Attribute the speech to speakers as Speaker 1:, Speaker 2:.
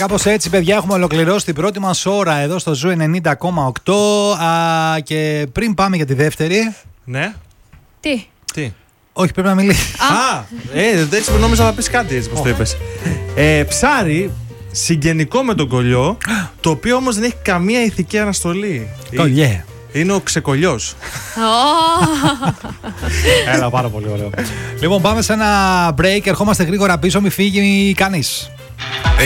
Speaker 1: κάπως έτσι, παιδιά, έχουμε ολοκληρώσει την πρώτη μας ώρα εδώ στο Ζου 90,8. Και πριν πάμε για τη δεύτερη.
Speaker 2: Ναι. Τι.
Speaker 1: Όχι, πρέπει να μιλήσει.
Speaker 2: Έτσι νόμιζα να πεις κάτι έτσι πως το είπες. Ψάρι συγγενικό με τον κολλιό, το οποίο όμως δεν έχει καμία ηθική αναστολή.
Speaker 1: Κολλιέ.
Speaker 2: Είναι ο ξεκολλιός.
Speaker 1: Έλα, πάρα πολύ ωραίο. Λοιπόν, πάμε σε ένα break. Ερχόμαστε γρήγορα πίσω, μη φύγει κανείς.